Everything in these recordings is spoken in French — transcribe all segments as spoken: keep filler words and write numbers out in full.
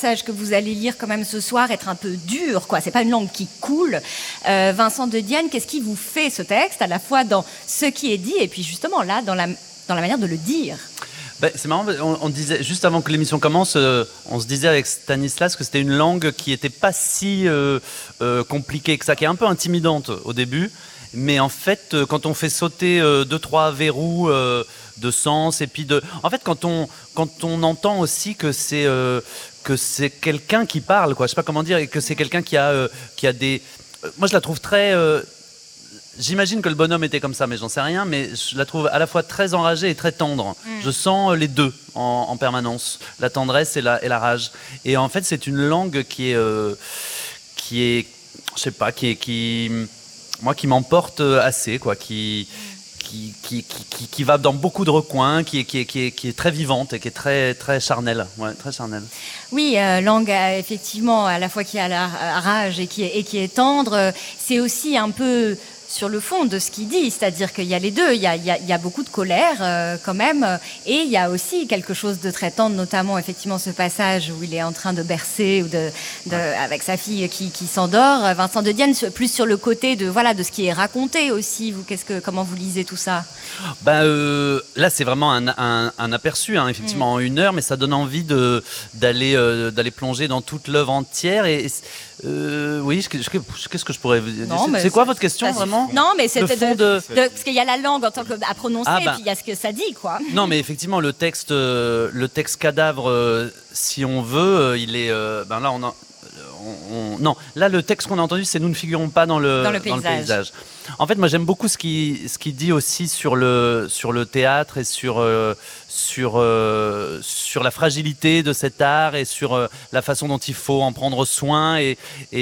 passage que vous allez lire quand même ce soir être un peu dur, quoi. C'est pas une langue qui coule. Euh, Vincent de Dienne, qu'est-ce qui vous fait ce texte, à la fois dans ce qui est dit et puis justement là, dans la, dans la manière de le dire? Ben, c'est marrant, on, on disait, juste avant que l'émission commence, euh, on se disait avec Stanislas que c'était une langue qui n'était pas si euh, euh, compliquée que ça, qui est un peu intimidante au début, mais en fait, euh, quand on fait sauter euh, deux, trois verrous euh, de sens, et puis de... En fait, quand on, quand on entend aussi que c'est, euh, que c'est quelqu'un qui parle, quoi, je sais pas comment dire, et que c'est quelqu'un qui a, euh, qui a des... Moi, je la trouve très... Euh, J'imagine que le bonhomme était comme ça, mais j'en sais rien. Mais je la trouve à la fois très enragée et très tendre. Mm. Je sens les deux en, en permanence, la tendresse et la, et la rage. Et en fait, c'est une langue qui est, euh, qui est, je sais pas, qui est, qui, moi, qui m'emporte assez, quoi, qui, qui, qui, qui, qui va dans beaucoup de recoins, qui est, qui est, qui est, qui est très vivante et qui est très, très charnelle, ouais, très charnelle. Oui, euh, langue euh, effectivement à la fois qui a la rage et qui est, et qui est tendre. C'est aussi un peu sur le fond de ce qu'il dit, c'est-à-dire qu'il y a les deux, il y a, il y a, il y a beaucoup de colère euh, quand même, et il y a aussi quelque chose de très tendre, notamment effectivement ce passage où il est en train de bercer ou de, de, avec sa fille qui, qui s'endort. Vincent de Dienne, plus sur le côté de, voilà, de ce qui est raconté aussi. Vous, qu'est-ce que, comment vous lisez tout ça? Ben, euh, là, c'est vraiment un, un, un aperçu, hein, effectivement, mmh. en une heure, mais ça donne envie de, d'aller, euh, d'aller plonger dans toute l'œuvre entière. Et, euh, oui, qu'est-ce que je pourrais vous dire? Non, c'est, c'est quoi votre question, vraiment? Non, mais c'était de, de, de, de... Parce qu'il y a la langue en tant que, à prononcer, ah, bah, et puis il y a ce que ça dit, quoi. Non, mais effectivement, le texte, euh, le texte cadavre, euh, si on veut, euh, il est... Euh, ben là, on a... On, on, non, là, le texte qu'on a entendu, c'est « Nous ne figurons pas dans le, dans le, paysage. Dans le paysage ». En fait, moi, j'aime beaucoup ce qu'il ce qu'il dit aussi sur le, sur le théâtre et sur, euh, sur, euh, sur la fragilité de cet art et sur euh, la façon dont il faut en prendre soin et...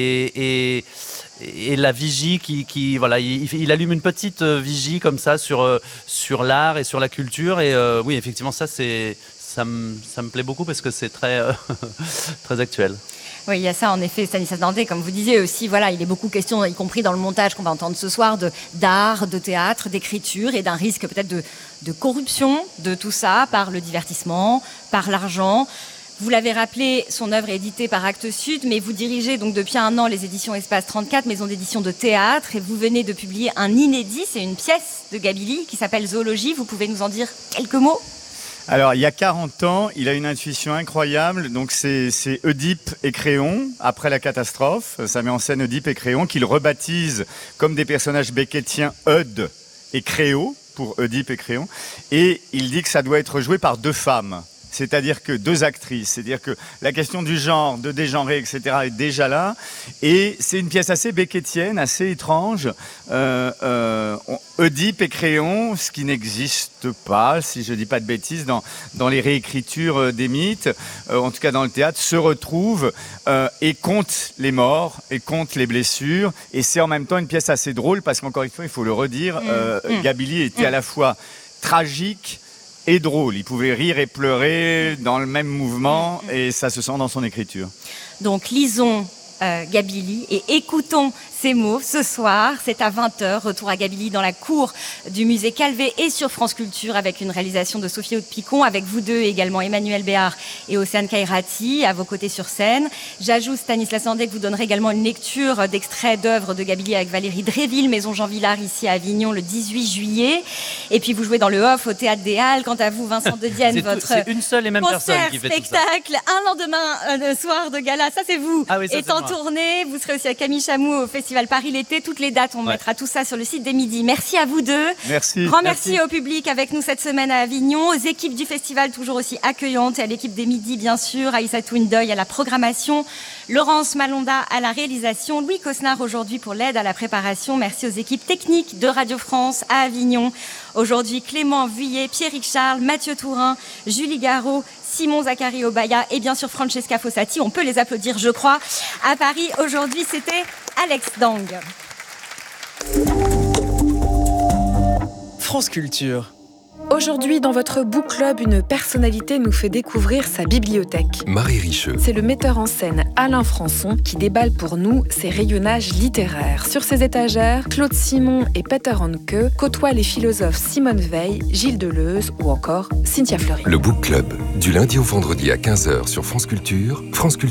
et, et et la vigie qui, qui voilà, il, il allume une petite vigie comme ça sur, sur l'art et sur la culture. Et euh, oui, effectivement, ça, c'est, ça, me, ça me plaît beaucoup parce que c'est très, euh, très actuel. Oui, il y a ça en effet, Stanislas Dandet, comme vous disiez aussi, voilà, il est beaucoup question, y compris dans le montage qu'on va entendre ce soir, de, d'art, de théâtre, d'écriture et d'un risque peut-être de, de corruption de tout ça par le divertissement, par l'argent. Vous l'avez rappelé, son œuvre est éditée par Actes Sud, mais vous dirigez donc depuis un an les éditions Espace trente-quatre, maison d'édition de théâtre, et vous venez de publier un inédit, c'est une pièce de Gabilly qui s'appelle Zoologie. Vous pouvez nous en dire quelques mots? Alors, il y a quarante ans, il a une intuition incroyable. Donc, c'est, c'est Oedipe et Créon, après la catastrophe. Ça met en scène Oedipe et Créon, qu'il rebaptise comme des personnages beckettiens Eud et Créo, pour Oedipe et Créon. Et il dit que ça doit être joué par deux femmes. C'est-à-dire que deux actrices, c'est-à-dire que la question du genre, de dégenrer, et cetera est déjà là. Et c'est une pièce assez beckettienne, assez étrange. Euh, euh, Oedipe et Créon, ce qui n'existe pas, si je ne dis pas de bêtises, dans, dans les réécritures des mythes, euh, en tout cas dans le théâtre, se retrouvent euh, et comptent les morts, et comptent les blessures. Et c'est en même temps une pièce assez drôle, parce qu'encore une fois, il faut le redire, euh, mmh. Gabilly était mmh. à la fois tragique et drôle. Il pouvait rire et pleurer dans le même mouvement et ça se sent dans son écriture. Donc lisons euh, Gabilly et écoutons ces mots ce soir. C'est à vingt heures, retour à Gabilly dans la cour du musée Calvé et sur France Culture avec une réalisation de Sophie Aude-Picon, avec vous deux également Emmanuel Béard et Océane Kairati à vos côtés sur scène. J'ajoute, Stanislas Dandet, que vous donnerez également une lecture d'extraits d'œuvres de Gabilly avec Valérie Dréville, Maison Jean Villard ici à Avignon le dix-huit juillet. Et puis vous jouez dans le off au Théâtre des Halles. Quant à vous, Vincent de Dienne, c'est votre tout, c'est une seule et même personne qui fait spectacle, tout ça. un lendemain euh, soir de gala, ça c'est vous. Ah oui, ça, est en moi. tournée, vous serez aussi à Camille Chamou au Festival Paris l'été. Toutes les dates, on ouais. mettra tout ça sur le site des Midis. Merci à vous deux. Merci. Grand merci, merci au public avec nous cette semaine à Avignon, aux équipes du festival toujours aussi accueillantes et à l'équipe des Midis bien sûr, Aïssatou Ndoye à la programmation, Laurence Malonda à la réalisation, Louis Cosnard aujourd'hui pour l'aide à la préparation. Merci aux équipes techniques de Radio France à Avignon. Aujourd'hui, Clément Vuillet, Pierrick Charles, Mathieu Tourin, Julie Garot, Simon Zachary Obaya et bien sûr Francesca Fossati. On peut les applaudir, je crois. À Paris, aujourd'hui, c'était Alex Dang. France Culture. Aujourd'hui, dans votre book club, une personnalité nous fait découvrir sa bibliothèque. Marie Richeux. C'est le metteur en scène Alain Françon qui déballe pour nous ses rayonnages littéraires. Sur ses étagères, Claude Simon et Peter Handke côtoient les philosophes Simone Veil, Gilles Deleuze ou encore Cynthia Fleury. Le book club, du lundi au vendredi à quinze heures sur France Culture, France Culture.